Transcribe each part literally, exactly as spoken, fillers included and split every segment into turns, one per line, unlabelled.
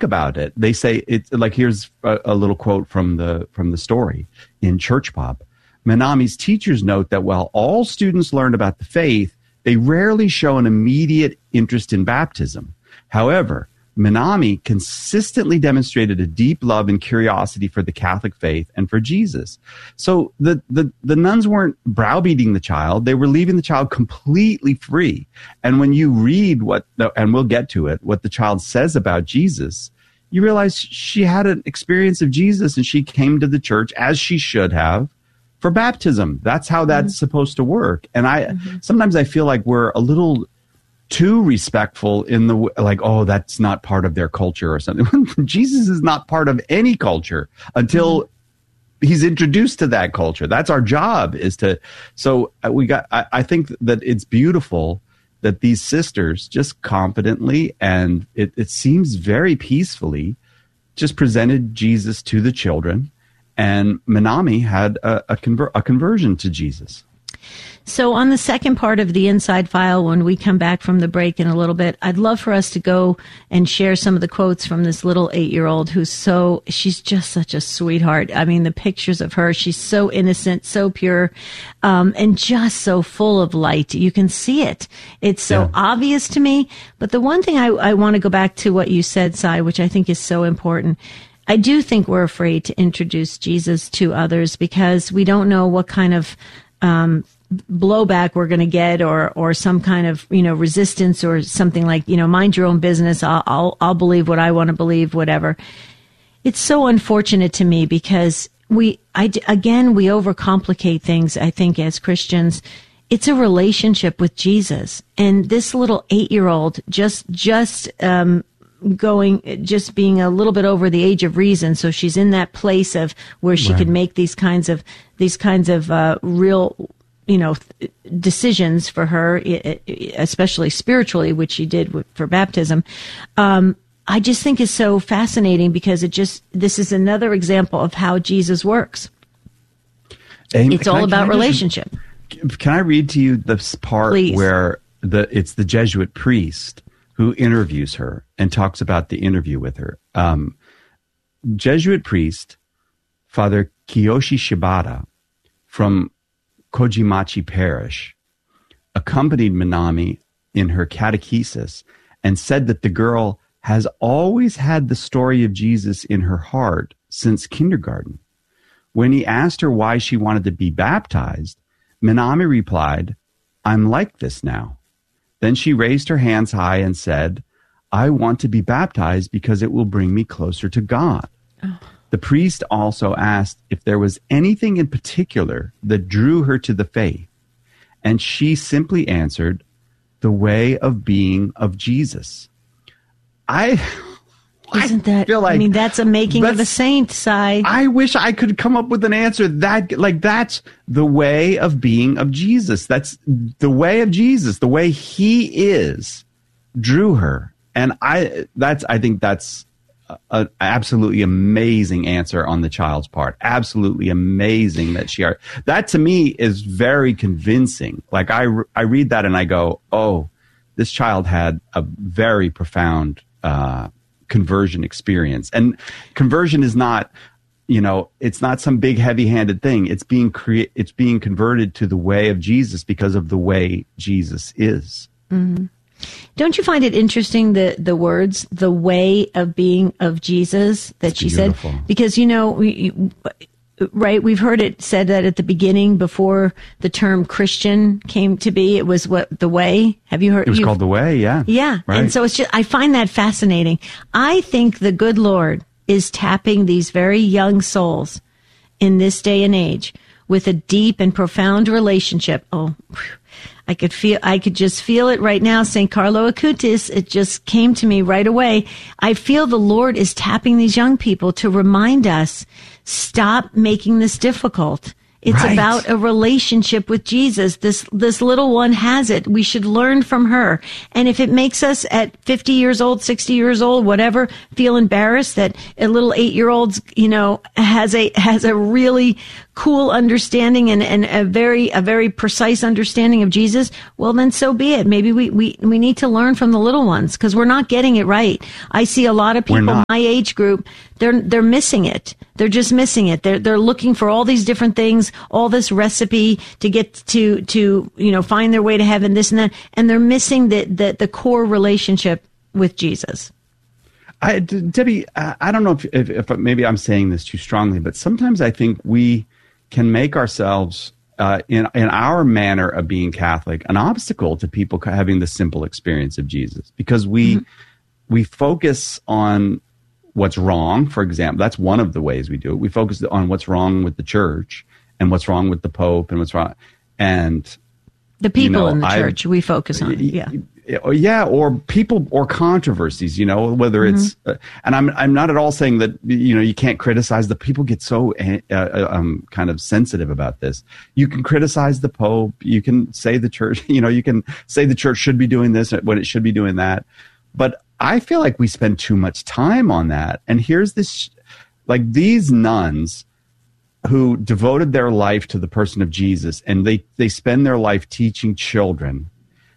about it. They say it's like, here's a, a little quote from the from the story in Church Pop. Minami's teachers note that while all students learn about the faith, they rarely show an immediate interest in baptism. However, Minami consistently demonstrated a deep love and curiosity for the Catholic faith and for Jesus. So the, the, the nuns weren't browbeating the child. They were leaving the child completely free. And when you read what, and we'll get to it, what the child says about Jesus, you realize she had an experience of Jesus and she came to the church, as she should have, for baptism. That's how that's mm-hmm. supposed to work. And I mm-hmm. sometimes I feel like we're a little too respectful in the, like, oh, that's not part of their culture or something. Jesus is not part of any culture until mm-hmm. he's introduced to that culture. That's our job, is to, so we got, I, I think that it's beautiful that these sisters just confidently, and it, it seems very peacefully, just presented Jesus to the children, and Minami had a, a, conver- a conversion to Jesus.
So on the second part of the Inside File, when we come back from the break in a little bit, I'd love for us to go and share some of the quotes from this little eight-year-old who's so, she's just such a sweetheart. I mean, the pictures of her, she's so innocent, so pure, um, and just so full of light. You can see it. It's so yeah. obvious to me. But the one thing I, I want to go back to what you said, Cy, which I think is so important. I do think we're afraid to introduce Jesus to others because we don't know what kind of um blowback we're going to get, or or some kind of, you know, resistance, or something like, you know, mind your own business. I'll I'll, I'll believe what I want to believe, whatever. It's so unfortunate to me because we, I, again, we overcomplicate things, I think, as Christians. It's a relationship with Jesus. And this little eight-year-old just, just, um, going, just being a little bit over the age of reason. So she's in that place of where she right. could make these kinds of, these kinds of, uh, real, you know, th- decisions for her, especially spiritually, which she did w- for baptism. Um, I just think is so fascinating because it just, this is another example of how Jesus works.
And
it's all I, about relationship.
Just, can I read to you this part Please. where the it's the Jesuit priest who interviews her and talks about the interview with her? Um, Jesuit priest, Father Kiyoshi Shibata from Kojimachi Parish, accompanied Minami in her catechesis and said that the girl has always had the story of Jesus in her heart since kindergarten. When he asked her why she wanted to be baptized, Minami replied, "I'm like this now." Then she raised her hands high and said, "I want to be baptized because it will bring me closer to God." Oh. The priest also asked if there was anything in particular that drew her to the faith, and she simply answered, "The way of being of Jesus." I
Isn't that, I feel like I mean, that's a making of a saint, Cy.
I wish I could come up with an answer that, like, that's the way of being of Jesus. That's the way of Jesus. The way he is drew her. And I, that's, I think that's an absolutely amazing answer on the child's part. Absolutely amazing that she, are, that to me is very convincing. Like, I, I read that and I go, oh, this child had a very profound, uh, conversion experience. And conversion is not, you know, it's not some big heavy-handed thing. It's being crea- it's being converted to the way of Jesus because of the way Jesus is.
Mm-hmm. Don't you find it interesting, the the words, the way of being of Jesus, that it's she beautiful. said? Because, you know, we, right, we've heard it said that at the beginning, before the term Christian came to be, it was what, the way? Have you heard?
It was called the way, yeah.
Yeah, right. And so it's just, I find that fascinating. I think the good Lord is tapping these very young souls in this day and age with a deep and profound relationship. Oh, I could feel, I could just feel it right now. Saint Carlo Acutis, it just came to me right away. I feel the Lord is tapping these young people to remind us, stop making this difficult. It's right. about a relationship with Jesus. This, this little one has it. We should learn from her. And if it makes us at fifty years old, sixty years old, whatever, feel embarrassed that a little eight year old, you know, has a, has a really cool understanding and, and a very a very precise understanding of Jesus, well, then so be it. Maybe we, we, we need to learn from the little ones because we're not getting it right. I see a lot of people my age group, they're they're missing it. They're just missing it. They're they're looking for all these different things, all this recipe to get to to you know find their way to heaven, this and that, and they're missing the the, the core relationship with Jesus.
I, Debbie, I don't know if, if, if maybe I'm saying this too strongly, but sometimes I think we can make ourselves, uh, in in our manner of being Catholic, an obstacle to people having the simple experience of Jesus, because we mm-hmm. we focus on what's wrong. For example, that's one of the ways we do it. We focus on what's wrong with the church and what's wrong with the Pope and what's wrong, and
the people
you know,
in the
I,
church we focus on. Yeah.
Yeah, or people or controversies, you know, whether mm-hmm. it's, uh, and I'm I'm not at all saying that, you know, you can't criticize the people get so uh, um, kind of sensitive about this. You can criticize the Pope, you can say the church, you know, you can say the church should be doing this when it should be doing that. But I feel like we spend too much time on that. And here's this, like these nuns who devoted their life to the person of Jesus, and they, they spend their life teaching children.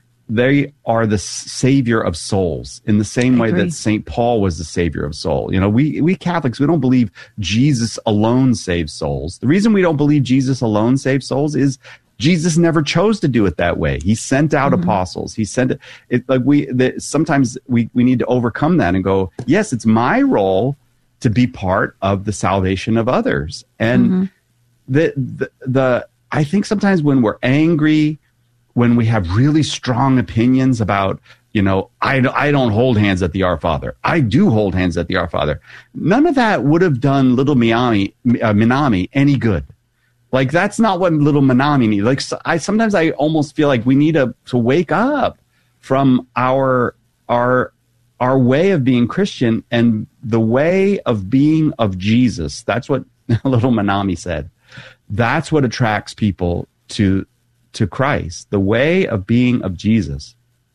They are the savior of souls in the same way that Saint Paul was the savior of soul. You know, we, we Catholics, we don't believe Jesus alone saves souls. The reason we don't believe Jesus alone saves souls is Jesus never chose to do it that way. He sent out mm-hmm. apostles. He sent it, it like we, the, sometimes we, we need to overcome that and go, yes, it's my role to be part of the salvation of others. And mm-hmm. the, the, the, I think sometimes when we're angry, when we have really strong opinions about, you know, I, I don't hold hands at the Our Father. I do hold hands at the Our Father. None of that would have done little Minami, uh, Minami any good. Like, that's not what little Minami needs. Like, so I sometimes I almost feel like we need to, to wake up from our, our, our way of being Christian and the way of being of Jesus. That's what little Minami said. That's what attracts people to to Christ, the way of being of Jesus.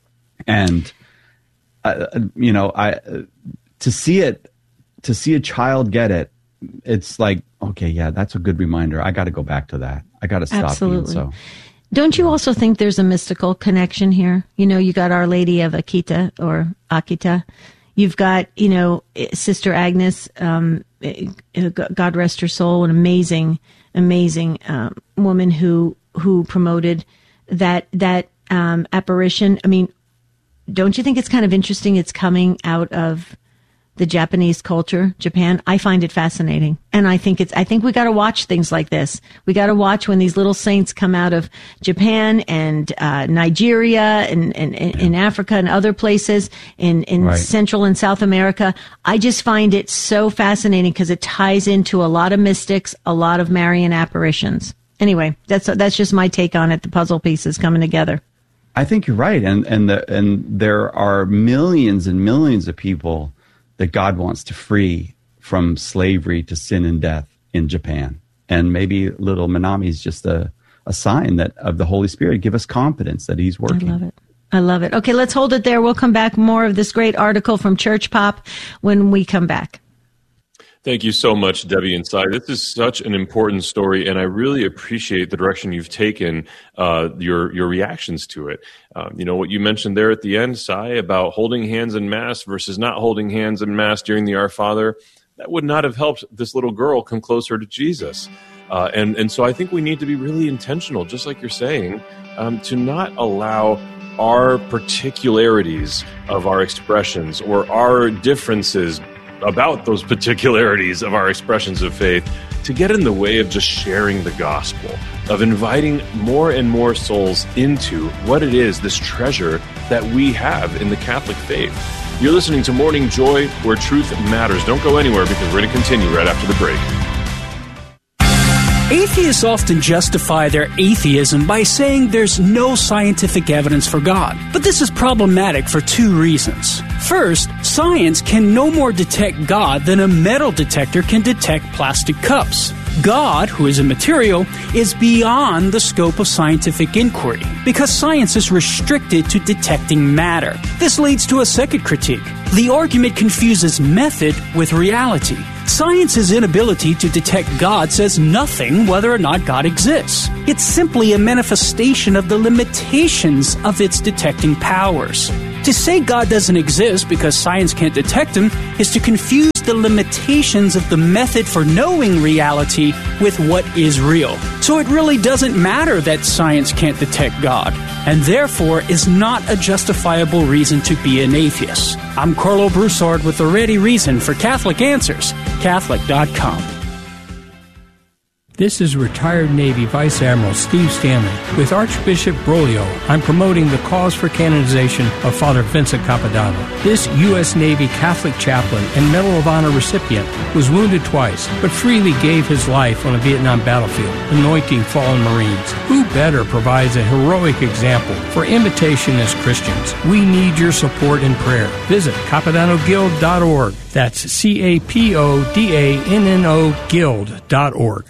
And, uh, you know, I, uh, to see it, to see a child get it, it's like, okay, yeah, that's a good reminder. I got to go back to that. I got to stop
Absolutely.
being so.
Don't you also think there's a mystical connection here? You know, you got Our Lady of Akita or Akita. You've got, you know, Sister Agnes, um, God rest her soul, an amazing, amazing um, woman who, who promoted that that um, apparition. I mean, don't you think it's kind of interesting it's coming out of the Japanese culture, Japan? I find it fascinating. And I think it's I think we got to watch things like this. We got to watch when these little saints come out of Japan and uh, Nigeria and, and, and yeah. in Africa and other places in, in right. Central and South America. I just find it so fascinating because it ties into a lot of mystics, a lot of Marian apparitions. Anyway, that's that's just my take on it. The puzzle pieces coming together.
I think you're right, and and the, and there are millions and millions of people that God wants to free from slavery to sin and death in Japan, and maybe little Minami is just a a sign that of the Holy Spirit. Give us confidence that He's working.
I love it. I love it. Okay, let's hold it there. We'll come back more of this great article from Church Pop when we come back.
Thank you so much, Debbie and Cy. This is such an important story, and I really appreciate the direction you've taken, uh, your your reactions to it. Um, you know, what you mentioned there at the end, Cy, about holding hands in Mass versus not holding hands in Mass during the Our Father, that would not have helped this little girl come closer to Jesus. Uh, and, and so I think we need to be really intentional, just like you're saying, um, to not allow our particularities of our expressions or our differences about those particularities of our expressions of faith to get in the way of just sharing the gospel, of inviting more and more souls into what it is, this treasure that we have in the Catholic faith. You're listening to Morning Joy, where truth matters. Don't go anywhere because we're going to continue right after the break.
Atheists often justify their atheism by saying there's no scientific evidence for God. But this is problematic for two reasons. First, science can no more detect God than a metal detector can detect plastic cups. God, who is a material, is beyond the scope of scientific inquiry because science is restricted to detecting matter. This leads to a second critique. The argument confuses method with reality. Science's inability to detect God says nothing whether or not God exists. It's simply a manifestation of the limitations of its detecting powers. To say God doesn't exist because science can't detect him is to confuse the limitations of the method for knowing reality with what is real. So it really doesn't matter that science can't detect God, and therefore is not a justifiable reason to be an atheist. I'm Carlo Broussard with the ready reason for Catholic Answers, Catholic dot com.
This is retired Navy Vice Admiral Steve Stanley. With Archbishop Broglio, I'm promoting the cause for canonization of Father Vincent Capodanno. This U S Navy Catholic chaplain and Medal of Honor recipient was wounded twice, but freely gave his life on a Vietnam battlefield, anointing fallen Marines. Who better provides a heroic example for imitation as Christians? We need your support and prayer. Visit Capodanno Guild dot org. That's C A P O D A N N O Guild dot org.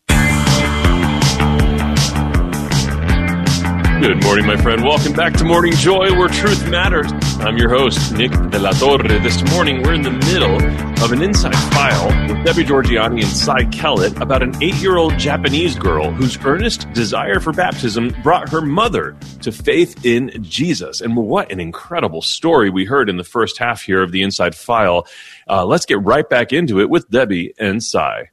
Good morning, my friend. Welcome back to Morning Joy, where truth matters. I'm your host, Nick De La Torre. This morning, we're in the middle of an inside file with Debbie Georgianni and Cy Kellett about an eight-year-old Japanese girl whose earnest desire for baptism brought her mother to faith in Jesus. And what an incredible story we heard in the first half here of the inside file. Uh, let's get right back into it with Debbie and Cy.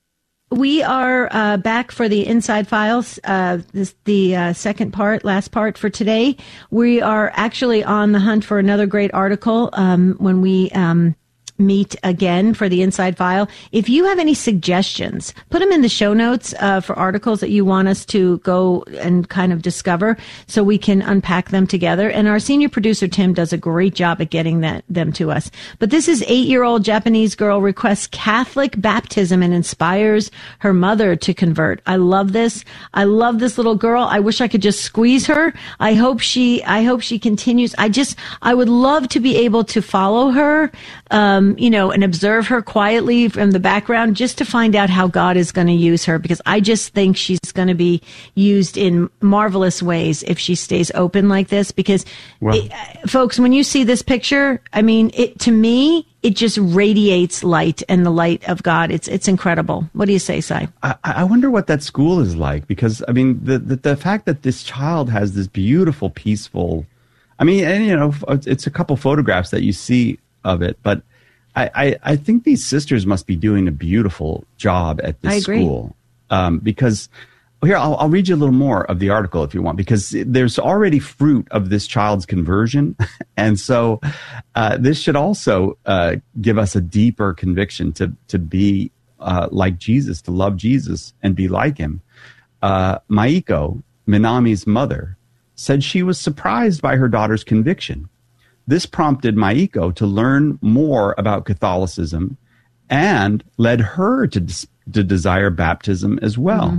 We are uh, back for the Inside Files, uh, this, the uh, second part, last part for today. We are actually on the hunt for another great article um, when we um, meet again for the Inside File. If you have any suggestions, put them in the show notes uh, for articles that you want us to go and kind of discover so we can unpack them together. And our senior producer, Tim, does a great job at getting that them to us. But this is eight-year-old Japanese girl requests Catholic baptism and inspires her mother to convert. I love this. I love this little girl. I wish I could just squeeze her. I hope she, I hope she continues. I just, I would love to be able to follow her. Um, you know, and observe her quietly from the background just to find out how God is going to use her, because I just think she's going to be used in marvelous ways if she stays open like this. Because, well, it, uh, folks, when you see this picture, I mean, it to me, it just radiates light and the light of God. It's it's incredible. What do you say, Cy?
I, I wonder what that school is like, because, I mean, the, the, the fact that this child has this beautiful, peaceful, I mean, and, you know, it's a couple photographs that you see of it, but I, I, I think these sisters must be doing a beautiful job at this
I agree.
school. Um, because here, I'll, I'll read you a little more of the article if you want, because there's already fruit of this child's conversion. And so uh, this should also uh, give us a deeper conviction to, to be uh, like Jesus, to love Jesus and be like him. Uh, Maiko, Minami's mother, said she was surprised by her daughter's conviction. This prompted Maiko to learn more about Catholicism and led her to, des- to desire baptism as well.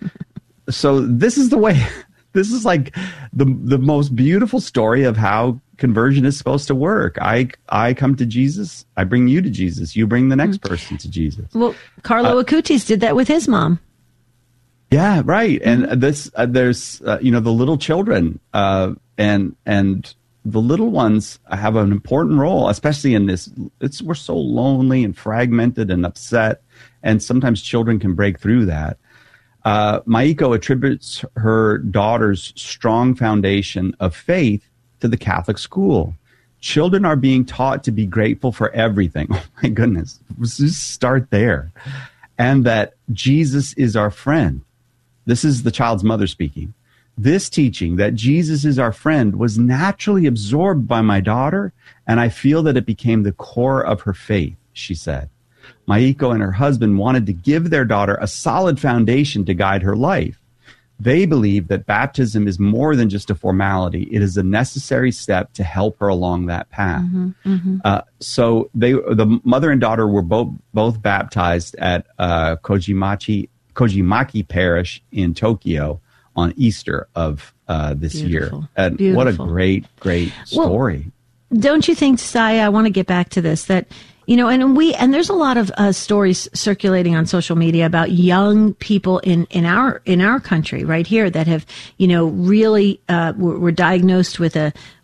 So this is the way, this is like the the most beautiful story of how conversion is supposed to work. I I come to Jesus, I bring you to Jesus, you bring the next person to Jesus.
Well, Carlo uh, Acutis did that with his mom.
Yeah, right. And this, uh, there's, uh, you know, the little children uh, and and the little ones have an important role, especially in this. It's we're so lonely and fragmented and upset, and sometimes children can break through that. Uh, Maiko attributes her daughter's strong foundation of faith to the Catholic school. Children are being taught to be grateful for everything. Oh my goodness, let's just start there. And that Jesus is our friend. This is the child's mother speaking. This teaching that Jesus is our friend was naturally absorbed by my daughter, and I feel that it became the core of her faith, she said. Maiko and her husband wanted to give their daughter a solid foundation to guide her life. They believe that baptism is more than just a formality. It is a necessary step to help her along that path. Mm-hmm, mm-hmm. Uh, so they, the mother and daughter were both both baptized at uh, Kojimachi, Kojimaki Parish in Tokyo on Easter of uh, this
Beautiful.
year. And
Beautiful.
What a great, great story.
Well, don't you think, Cy, I want to get back to this, that, you know, and we, and there's a lot of uh, stories circulating on social media about young people in, in our, in our country right here that have, you know, really, uh, were, were diagnosed with a,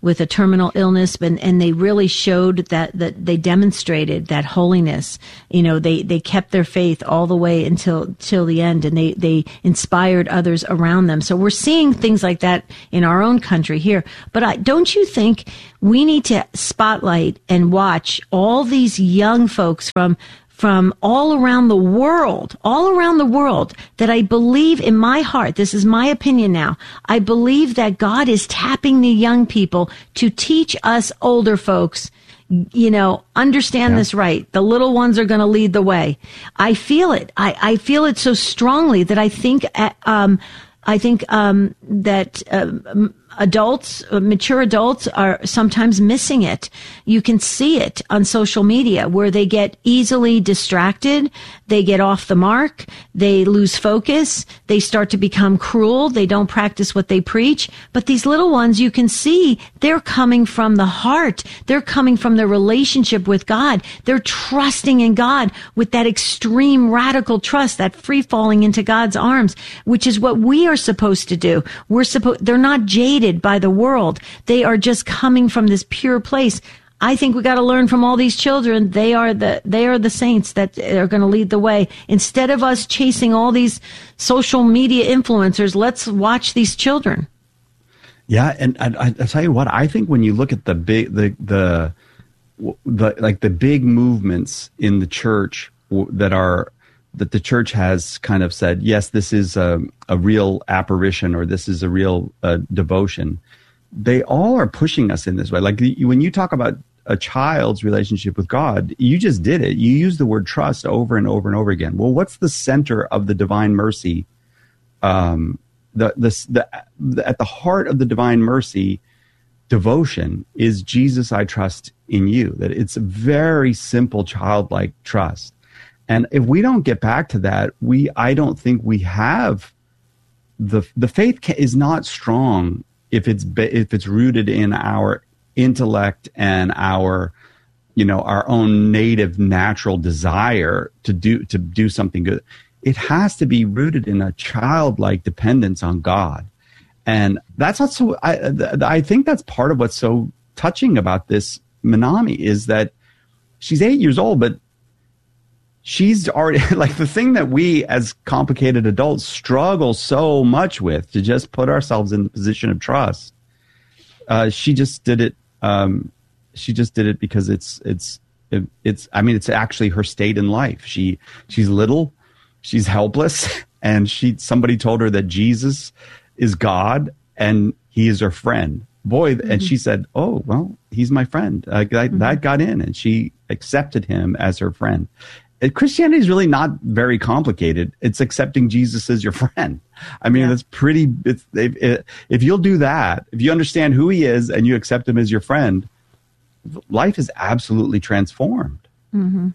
with a terminal illness, and, and they really showed that, that they demonstrated that holiness. You know, they, they kept their faith all the way until, till the end, and they, they inspired others around them. So we're seeing things like that in our own country here. But I, don't you think we need to spotlight and watch all these young folks from from all around the world, all around the world, that I believe in my heart, this is my opinion now, I believe that God is tapping the young people to teach us older folks, you know, understand yeah. this right. The little ones are going to lead the way. I feel it. I, I feel it so strongly that I think, um, I think, um, that, um, adults, mature adults are sometimes missing it. You can see it on social media where they get easily distracted. They get off the mark. They lose focus. They start to become cruel. They don't practice what they preach. But these little ones, you can see they're coming from the heart. They're coming from their relationship with God. They're trusting in God with that extreme radical trust, that free falling into God's arms, which is what we are supposed to do. We're supposed, they're not jaded by the world. They are just coming from this pure place. I think we got to learn from all these children. They are the, they are the saints that are going to lead the way. Instead of us chasing all these social media influencers, let's watch these children.
Yeah. And I, I tell you what, I think when you look at the big, the, the, the, like the big movements in the church that are, that the church has kind of said, yes, this is a, a real apparition, or this is a real uh, devotion. They all are pushing us in this way. Like when you talk about a child's relationship with God, you just did it. You use the word trust over and over and over again. Well, what's the center of the divine mercy? Um, the, the, the, the at the heart of the divine mercy devotion is Jesus, I trust in you. That it's a very simple childlike trust. And if we don't get back to that, we, I don't think we have the, the faith is not strong if it's, if it's rooted in our intellect and our, you know, our own native natural desire to do, to do something good. It has to be rooted in a childlike dependence on God. And that's also, I, I think that's part of what's so touching about this Minami is that she's eight years old, but she's already, like, the thing that we as complicated adults struggle so much with, to just put ourselves in the position of trust. Uh, she just did it. Um, she just did it because it's, it's, it, it's, I mean, it's actually her state in life. She, she's little, she's helpless, and she, somebody told her that Jesus is God and he is her friend. Boy, mm-hmm. And she said, oh, well, he's my friend. Uh, that, mm-hmm. that got in, and she accepted him as her friend. Christianity is really not very complicated. It's accepting Jesus as your friend. I mean, yeah. That's pretty, it's, it, if you'll do that, if you understand who he is and you accept him as your friend, life is absolutely transformed.
Mm-hmm.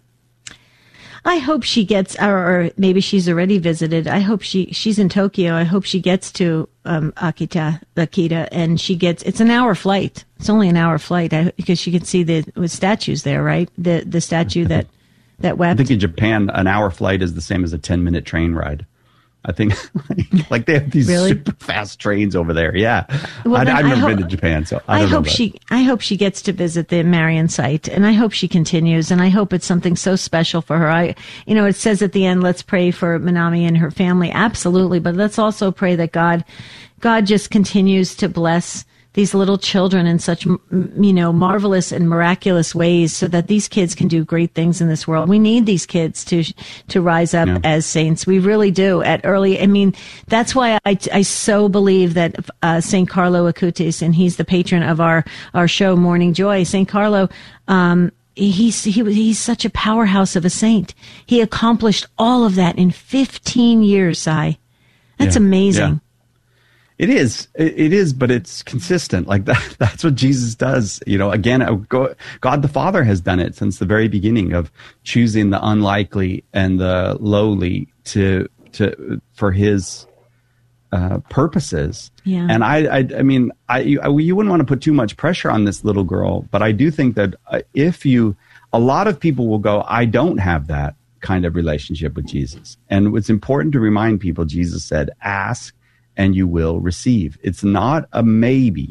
I hope she gets, or, or maybe she's already visited. I hope she, she's in Tokyo. I hope she gets to um, Akita, Akita, and she gets, it's an hour flight. It's only an hour flight I, because she can see the with statues there, right? The, the statue that, that wept.
I think in Japan, an hour flight is the same as a ten minute train ride. I think, like, they have these really? super fast trains over there. Yeah, well, I, I've never ho- been to Japan, so I, don't
I hope
know
she. I hope she gets to visit the Marian site, and I hope she continues, and I hope it's something so special for her. I, you know, it says at the end, let's pray for Minami and her family. Absolutely, but let's also pray that God, God just continues to bless these little children in such, you know, marvelous and miraculous ways, so that these kids can do great things in this world. We need these kids to to rise up yeah. as saints. We really do. At early, I mean, that's why I, I so believe that uh, Saint Carlo Acutis, and he's the patron of our our show Morning Joy. Saint Carlo, um, he's he he's such a powerhouse of a saint. He accomplished all of that in fifteen years. Si, that's yeah. amazing.
Yeah. It is, it is, but it's consistent. Like that, that's what Jesus does. You know, again, God the Father has done it since the very beginning, of choosing the unlikely and the lowly to, to, for his, uh, purposes.
Yeah.
And I, I, I mean, I, you, you wouldn't want to put too much pressure on this little girl, but I do think that if you, a lot of people will go, I don't have that kind of relationship with Jesus. And it's important to remind people, Jesus said, ask and you will receive. It's not a maybe.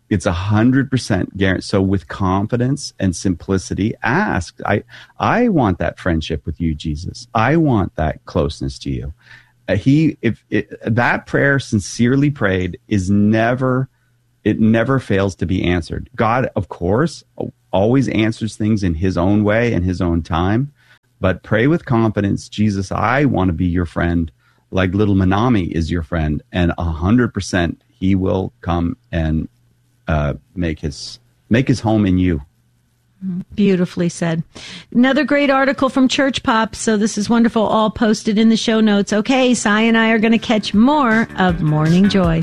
It's a hundred percent guarantee. So with confidence and simplicity, ask. I I want that friendship with you, Jesus. I want that closeness to you. Uh, he if it, that prayer sincerely prayed is never it never fails to be answered. God, of course, always answers things in His own way and His own time. But pray with confidence, Jesus. I want to be your friend, like little Manami is your friend, and a hundred percent He will come and Uh, make his make his home in you.
Beautifully said. Another great article from Church Pop. So this is wonderful. All posted in the show notes. Okay, Cy and I are going to catch more of Morning Joy.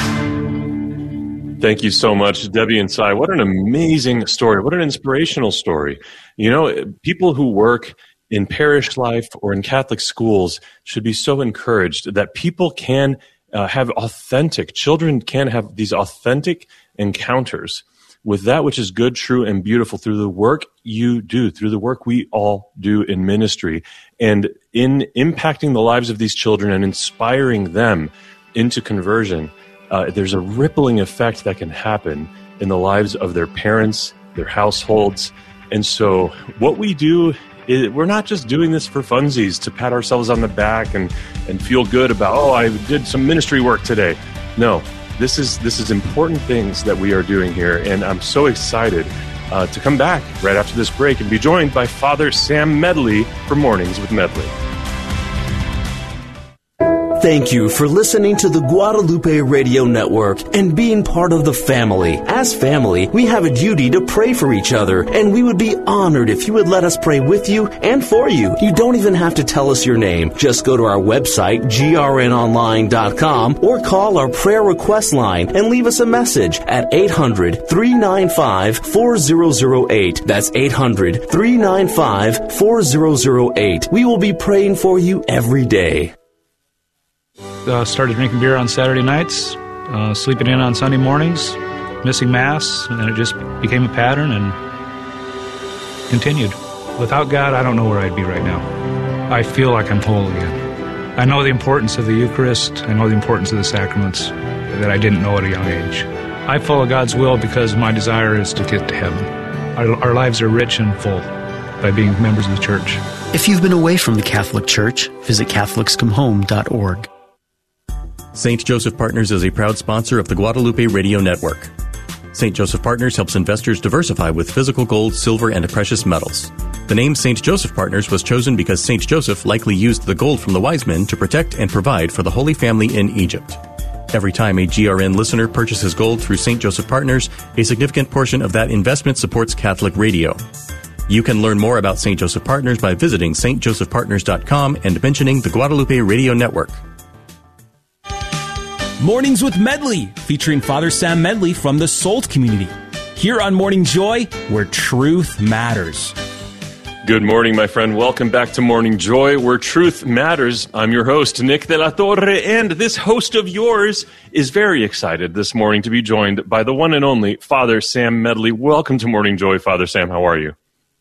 Thank you so much, Debbie and Cy. What an amazing story. What an inspirational story. You know, people who work in parish life or in Catholic schools should be so encouraged that people can uh, have authentic, children can have these authentic encounters with that which is good, true, and beautiful through the work you do, through the work we all do in ministry, and in impacting the lives of these children and inspiring them into conversion. Uh, there's a rippling effect that can happen in the lives of their parents, their households. And so what we do is, we're not just doing this for funsies to pat ourselves on the back and, and feel good about, oh, I did some ministry work today. No. This is this is important things that we are doing here, and I'm so excited uh, to come back right after this break and be joined by Father Sam Medley for Mornings with Medley.
Thank you for listening to the Guadalupe Radio Network and being part of the family. As family, we have a duty to pray for each other, and we would be honored if you would let us pray with you and for you. You don't even have to tell us your name. Just go to our website, G R N online dot com, or call our prayer request line and leave us a message at eight hundred, three nine five, four zero zero eight. That's eight hundred, three nine five, four zero zero eight. We will be praying for you every day.
Uh, started drinking beer on Saturday nights, uh, sleeping in on Sunday mornings, missing Mass, and it just became a pattern and continued. Without God, I don't know where I'd be right now. I feel like I'm whole again. I know the importance of the Eucharist. I know the importance of the sacraments that I didn't know at a young age. I follow God's will because my desire is to get to heaven. Our, our lives are rich and full by being members of the Church.
If you've been away from the Catholic Church, visit Catholics Come Home dot org.
Saint Joseph Partners is a proud sponsor of the Guadalupe Radio Network. Saint Joseph Partners helps investors diversify with physical gold, silver, and precious metals. The name Saint Joseph Partners was chosen because Saint Joseph likely used the gold from the wise men to protect and provide for the Holy Family in Egypt. Every time a G R N listener purchases gold through Saint Joseph Partners, a significant portion of that investment supports Catholic radio. You can learn more about Saint Joseph Partners by visiting Saint Joseph Partners dot com and mentioning the Guadalupe Radio Network.
Mornings with Medley, featuring Father Sam Medley from the Salt community. Here on Morning Joy, where truth matters.
Good morning, my friend. Welcome back to Morning Joy, where truth matters. I'm your host, Nick de la Torre, and this host of yours is very excited this morning to be joined by the one and only Father Sam Medley. Welcome to Morning Joy, Father Sam. How are you?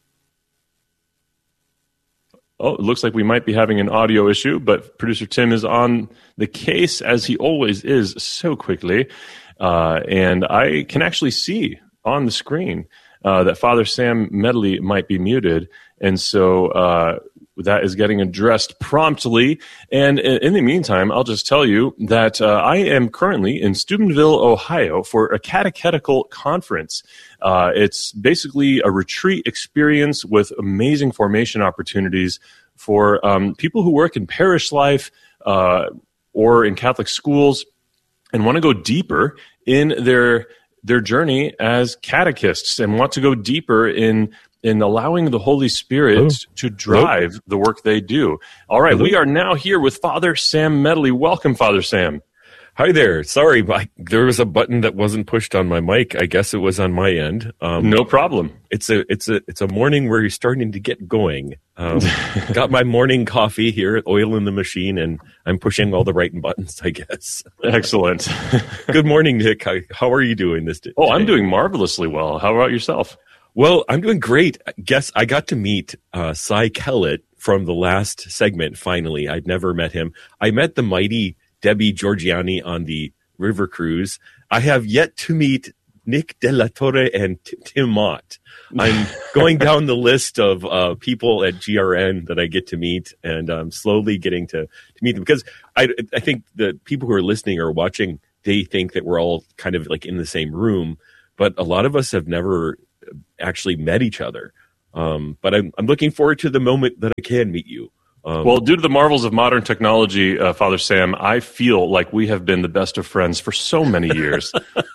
Oh, it looks like we might be having an audio issue, but producer Tim is on the case, as he always is, so quickly. Uh, and I can actually see on the screen uh, that Father Sam Medley might be muted. And so uh, that is getting addressed promptly. And in the meantime, I'll just tell you that uh, I am currently in Steubenville, Ohio, for a catechetical conference. Uh, it's basically a retreat experience with amazing formation opportunities for um, people who work in parish life uh, or in Catholic schools and want to go deeper in their their journey as catechists and want to go deeper in in allowing the Holy Spirit Hello. to drive Hello. the work they do. All right, Hello. we are now here with Father Sam Medley. Welcome, Father Sam.
Hi there. Sorry, my, there was a button that wasn't pushed on my mic. I guess it was on my end.
Um, no problem.
It's a it's a it's a morning where you're starting to get going. Um, got my morning coffee here, oil in the machine, and I'm pushing all the right buttons, I guess.
Excellent.
Good morning, Nick. How, how are you doing this day?
Oh, I'm doing marvelously well. How about yourself?
Well, I'm doing great. Guess I got to meet uh, Cy Kellett from the last segment. Finally, I'd never met him. I met the mighty Debbie Georgiani on the river cruise. I have yet to meet Nick De La Torre and T- Tim Mott. I'm going down the list of uh, people at G R N that I get to meet, and I'm slowly getting to, to meet them, because I, I think the people who are listening or watching, they think that we're all kind of like in the same room, but a lot of us have never actually met each other. Um, but I'm, I'm looking forward to the moment that I can meet you. Um,
well, due to the marvels of modern technology, uh, Father Sam, I feel like we have been the best of friends for so many years.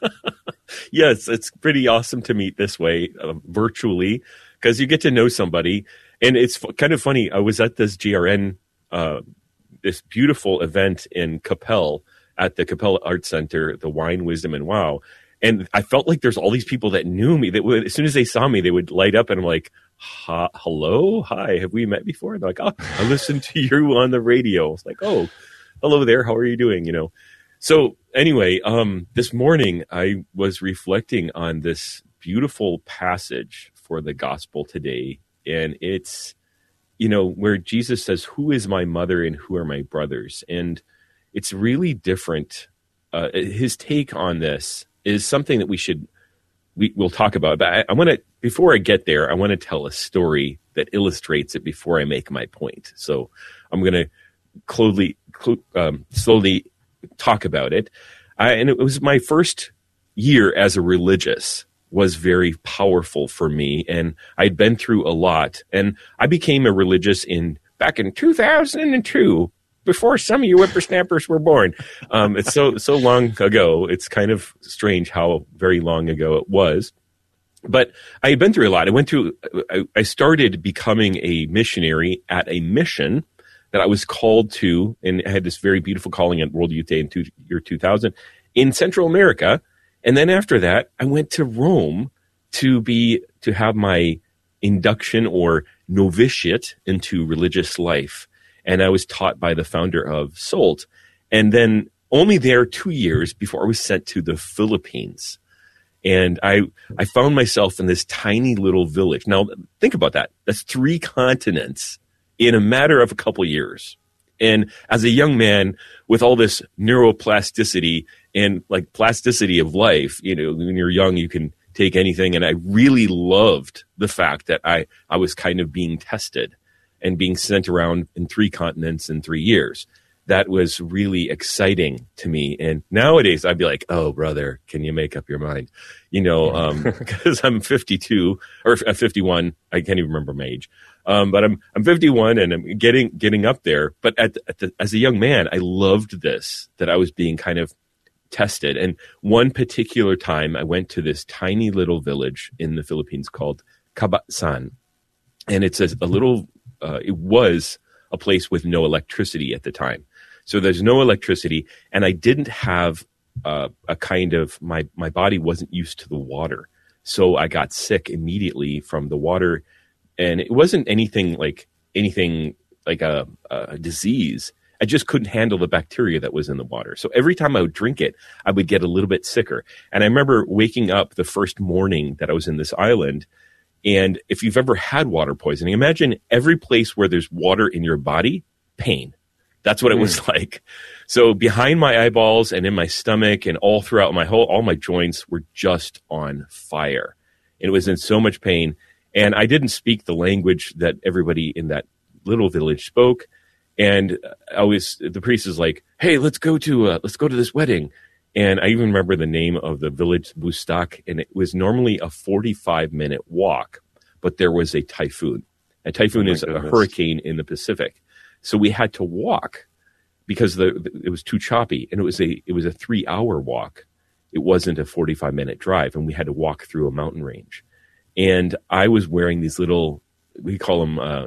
Yes, it's pretty awesome to meet this way, uh, virtually, because you get to know somebody. And it's f- kind of funny. I was at this G R N, uh, this beautiful event in Capel at the Capel Art Center, the Wine, Wisdom, and Wow. And I felt like there's all these people that knew me. That would, as soon as they saw me, they would light up, and I'm like, ha, hello, hi, have we met before? And they're like, oh, I listened to you on the radio. It's like, oh, hello there, how are you doing? You know. So anyway, um, this morning I was reflecting on this beautiful passage for the gospel today, and it's, you know, where Jesus says, "Who is my mother and who are my brothers?" And it's really different. Uh, his take on this is something that we should we will talk about. But I, I want to, before I get there, I want to tell a story that illustrates it before I make my point. So I'm going to slowly, um, slowly talk about it. I, and it was my first year as a religious was very powerful for me, and I'd been through a lot. And I became a religious in back in two thousand two. Before some of you whippersnappers were born. Um, it's so so long ago. It's kind of strange how very long ago it was. But I had been through a lot. I went through, I, I started becoming a missionary at a mission that I was called to, and I had this very beautiful calling at World Youth Day in two, year two thousand in Central America. And then after that, I went to Rome to be, to have my induction or novitiate into religious life. And I was taught by the founder of SOLT. And then only there two years before I was sent to the Philippines. And I I found myself in this tiny little village. Now, think about that. That's three continents in a matter of a couple years. And as a young man with all this neuroplasticity and like plasticity of life, you know, when you're young, you can take anything. And I really loved the fact that I, I was kind of being tested and being sent around in three continents in three years. That was really exciting to me. And nowadays I'd be like, oh, brother, can you make up your mind? You know, um, because I'm fifty-two or fifty-one. I can't even remember my age. Um, but I'm, I'm fifty-one and I'm getting, getting up there. But at, the, at the, as a young man, I loved this, that I was being kind of tested. And one particular time I went to this tiny little village in the Philippines called Cabacsan. And it's a, a little, Uh, it was a place with no electricity at the time. So there's no electricity, and I didn't have uh, a kind of, my, my body wasn't used to the water. So I got sick immediately from the water, and it wasn't anything like anything like a, a disease. I just couldn't handle the bacteria that was in the water. So every time I would drink it, I would get a little bit sicker. And I remember waking up the first morning that I was in this island. And if you've ever had water poisoning, imagine every place where there's water in your body, pain. That's what it was mm. like. So behind my eyeballs and in my stomach and all throughout my whole, all my joints were just on fire. And it was in so much pain. And I didn't speak the language that everybody in that little village spoke. And I was, the priest is like, hey, let's go to, uh, let's go to this wedding. And I even remember the name of the village, Bustak, and it was normally a forty-five minute walk, but there was a typhoon. A typhoon oh is goodness. a hurricane in the Pacific. So we had to walk because the, it was too choppy, and it was a it was a three hour walk. It wasn't a forty-five minute drive, and we had to walk through a mountain range. And I was wearing these little, we call them uh,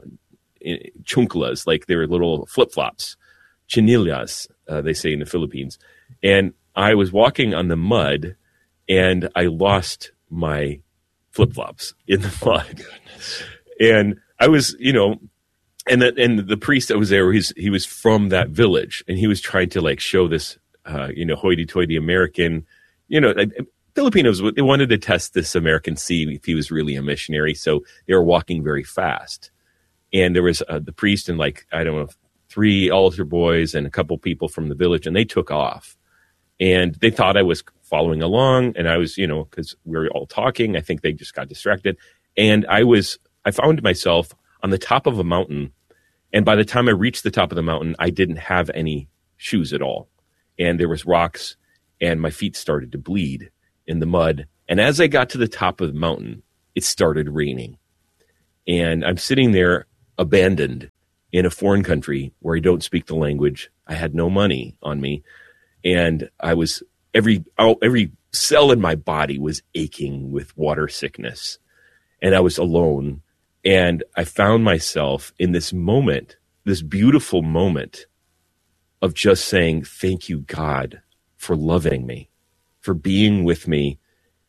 chunklas, like they were little flip-flops, chinillas, uh, they say in the Philippines. And I was walking on the mud, and I lost my flip-flops in the mud. Goodness. And I was, you know, and the, and the priest that was there, he's, he was from that village, and he was trying to like show this, uh, you know, hoity-toity American, you know, Filipinos, they wanted to test this American, see if he was really a missionary. So they were walking very fast. And there was uh, the priest and like, I don't know, three altar boys and a couple people from the village, and they took off. And they thought I was following along, and I was, you know, because we were all talking. I think they just got distracted. And I was, I found myself on the top of a mountain. And by the time I reached the top of the mountain, I didn't have any shoes at all. And there was rocks, and my feet started to bleed in the mud. And as I got to the top of the mountain, it started raining. And I'm sitting there abandoned in a foreign country where I don't speak the language. I had no money on me. And I was, every, oh, every cell in my body was aching with water sickness. And I was alone. And I found myself in this moment, this beautiful moment of just saying, thank you, God, for loving me, for being with me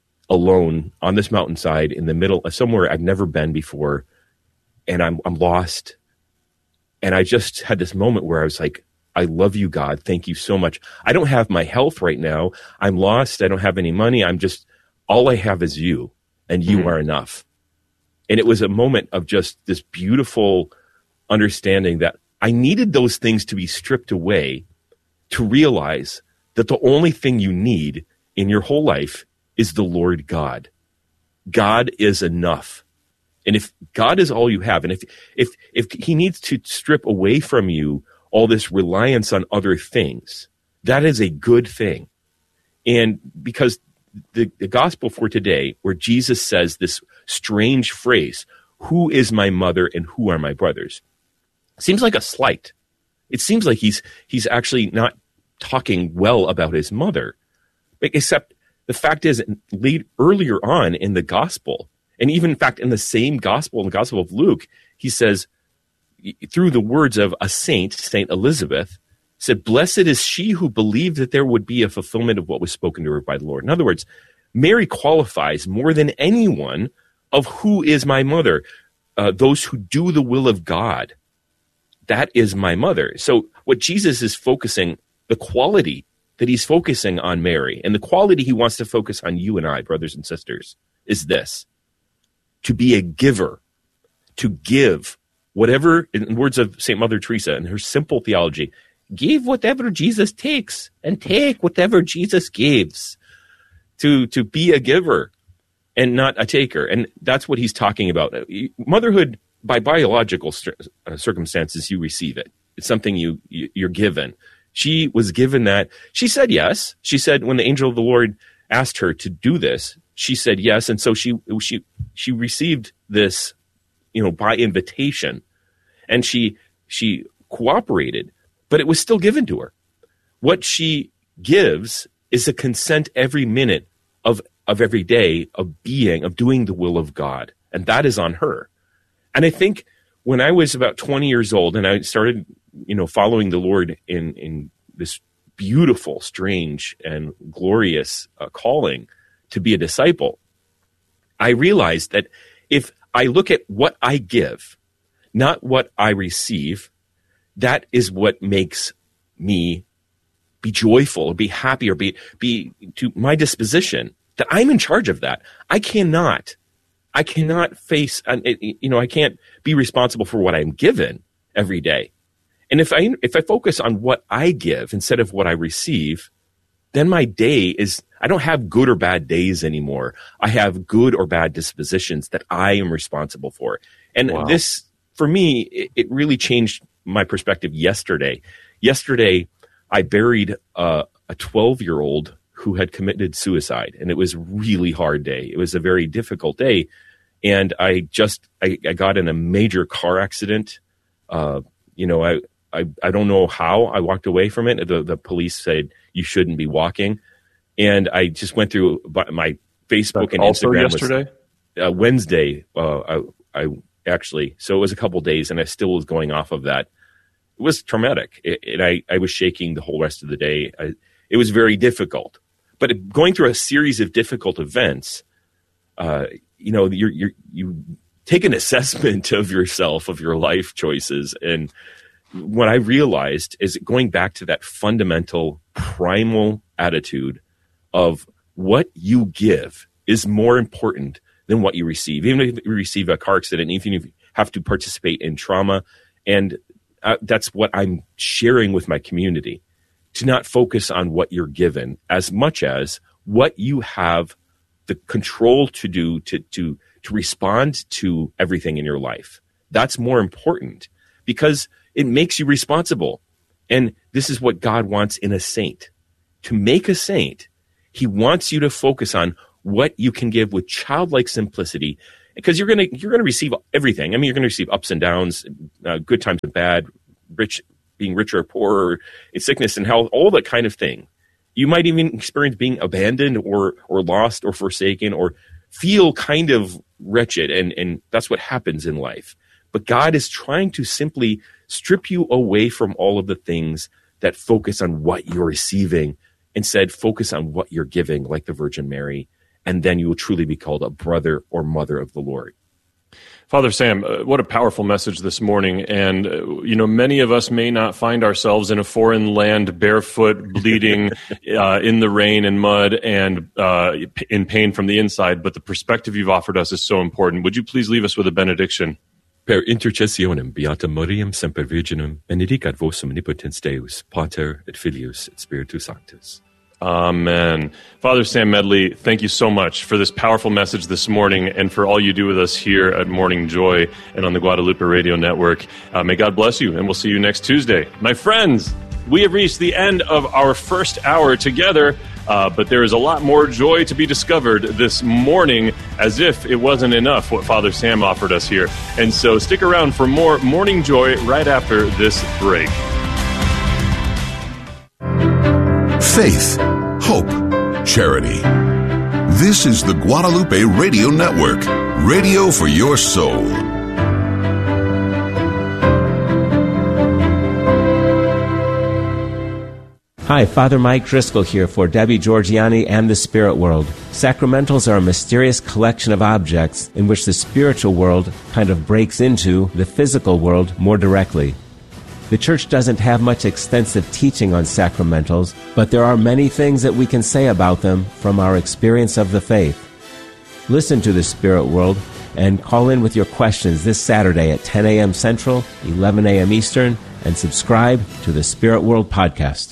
alone on this mountainside in the middle of somewhere I've never been before. And I'm, I'm lost. And I just had this moment where I was like, I love you, God. Thank you so much. I don't have my health right now. I'm lost. I don't have any money. I'm just, all I have is you, and you mm-hmm. are enough. And it was a moment of just this beautiful understanding that I needed those things to be stripped away to realize that the only thing you need in your whole life is the Lord God. God is enough. And if God is all you have, and if if if he needs to strip away from you all this reliance on other things, that is a good thing. And because the, the gospel for today, where Jesus says this strange phrase, who is my mother and who are my brothers, seems like a slight. It seems like he's he's actually not talking well about his mother. Except the fact is, late, earlier on in the gospel, and even in fact in the same gospel, in the Gospel of Luke, he says, through the words of a saint, Saint Elizabeth, said, blessed is she who believed that there would be a fulfillment of what was spoken to her by the Lord. In other words, Mary qualifies more than anyone of who is my mother, uh, those who do the will of God. That is my mother. So what Jesus is focusing, the quality that he's focusing on Mary, and the quality he wants to focus on you and I, brothers and sisters, is this: to be a giver, to give whatever, in words of Saint Mother Teresa and her simple theology, give whatever Jesus takes and take whatever Jesus gives. To, to be a giver and not a taker. And that's what he's talking about. Motherhood, by biological st- uh, circumstances, you receive it. It's something you, you, you're given. She was given that. She said yes. She said when the angel of the Lord asked her to do this, she said yes. And so she, she, she received this, you know, by invitation, and she, she cooperated, but it was still given to her. What she gives is a consent every minute of, of every day of being, of doing the will of God. And that is on her. And I think when I was about twenty years old and I started, you know, following the Lord in, in this beautiful, strange, and glorious uh, calling to be a disciple, I realized that if I look at what I give, not what I receive, that is what makes me be joyful or be happy or be, be to my disposition, that I'm in charge of that. I cannot, I cannot face, you know, I can't be responsible for what I'm given every day. And if I, if I focus on what I give instead of what I receive, then my day is, I don't have good or bad days anymore. I have good or bad dispositions that I am responsible for. And wow. This, for me, it, it really changed my perspective yesterday. Yesterday, I buried uh, a twelve-year-old who had committed suicide, and it was a really hard day. It was a very difficult day, and I just I, I got in a major car accident. Uh, you know, I, I I don't know how I walked away from it. The the police said you shouldn't be walking, and I just went through my Facebook and
also
Instagram.
Yesterday,
was, uh, Wednesday, uh, I, I actually so it was a couple days, and I still was going off of that. It was traumatic, it, and I, I was shaking the whole rest of the day. I, it was very difficult. But going through a series of difficult events, uh, you know, you're, you're, you take an assessment of yourself, of your life choices. And what I realized is going back to that fundamental, primal attitude of what you give is more important than what you receive. Even if you receive a car accident, even if you have to participate in trauma, and Uh, that's what I'm sharing with my community, to not focus on what you're given as much as what you have the control to do to, to, to respond to everything in your life. That's more important because it makes you responsible. And this is what God wants in a saint. To make a saint, he wants you to focus on what you can give with childlike simplicity, because you're going to you're going to receive everything. I mean, you're going to receive ups and downs, uh, good times and bad, rich being richer or poorer, sickness and health, all that kind of thing. You might even experience being abandoned or or lost or forsaken or feel kind of wretched, and and that's what happens in life. But God is trying to simply strip you away from all of the things that focus on what you're receiving. Instead, focus on what you're giving, like the Virgin Mary, and then you will truly be called a brother or mother of the Lord.
Father Sam, uh, what a powerful message this morning. And, uh, you know, many of us may not find ourselves in a foreign land, barefoot, bleeding, uh, in the rain and mud, and uh, in pain from the inside. But the perspective you've offered us is so important. Would you please leave us with a benediction?
Per intercessionem beata Mariam semper virginum, benedicat vos omnipotens Deus, Pater et Filius et Spiritus Sanctus.
Amen. Father Sam Medley, thank you so much for this powerful message this morning and for all you do with us here at Morning Joy and on the Guadalupe Radio Network. Uh, may God bless you, and we'll see you next Tuesday. My friends, we have reached the end of our first hour together, uh, but there is a lot more joy to be discovered this morning, as if it wasn't enough what Father Sam offered us here. And so stick around for more Morning Joy right after this break.
Faith, hope, charity. This is the Guadalupe Radio Network, radio for your soul.
Hi, Father Mike Driscoll here for Debbie Georgiani and the Spirit World. Sacramentals are a mysterious collection of objects in which the spiritual world kind of breaks into the physical world more directly. The Church doesn't have much extensive teaching on sacramentals, but there are many things that we can say about them from our experience of the faith. Listen to the Spirit World and call in with your questions this Saturday at ten a.m. Central, eleven a.m. Eastern, and subscribe to the Spirit World podcast.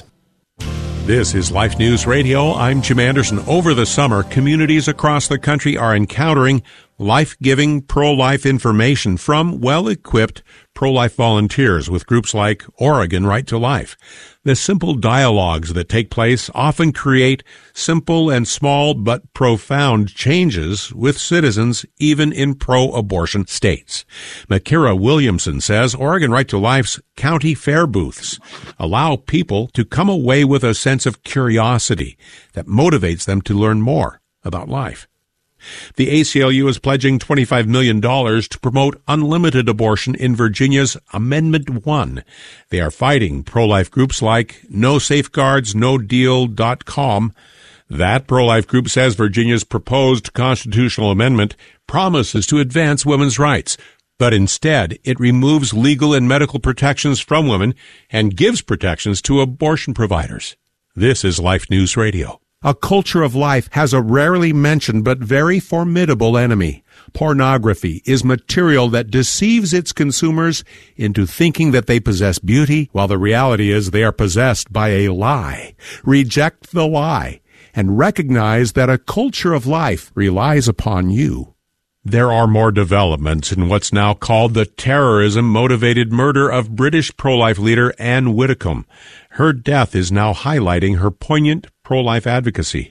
This is Life News Radio. I'm Jim Anderson. Over the summer, communities across the country are encountering life-giving pro-life information from well-equipped pro-life volunteers with groups like Oregon Right to Life. The simple dialogues that take place often create simple and small but profound changes with citizens even in pro-abortion states. Makira Williamson says Oregon Right to Life's county fair booths allow people to come away with a sense of curiosity that motivates them to learn more about life. The A C L U is pledging twenty-five million dollars to promote unlimited abortion in Virginia's Amendment one. They are fighting pro-life groups like no safeguards no deal dot com. That pro-life group says Virginia's proposed constitutional amendment promises to advance women's rights, but instead it removes legal and medical protections from women and gives protections to abortion providers. This is Life News Radio. A culture of life has a rarely mentioned but very formidable enemy. Pornography is material that deceives its consumers into thinking that they possess beauty, while the reality is they are possessed by a lie. Reject the lie and recognize that a culture of life relies upon you. There are more developments in what's now called the terrorism-motivated murder of British pro-life leader Anne Widdecombe. Her death is now highlighting her poignant pro-life advocacy.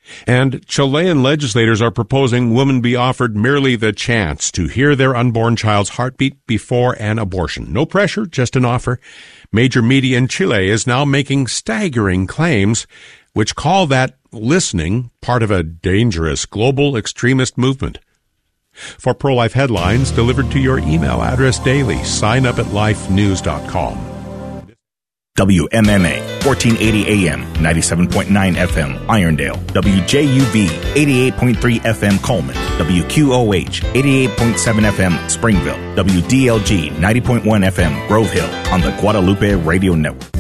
And Chilean legislators are proposing women be offered merely the chance to hear their unborn child's heartbeat before an abortion. No pressure, just an offer. Major media in Chile is now making staggering claims which call that listening part of a dangerous global extremist movement. For pro-life headlines delivered to your email address daily, sign up at life news dot com.
W M M A, fourteen eighty A M, ninety-seven point nine F M, Irondale. W J U V, eighty-eight point three F M, Coleman. W Q O H, eighty-eight point seven F M, Springville. W D L G, ninety point one F M, Grove Hill, on the Guadalupe Radio Network.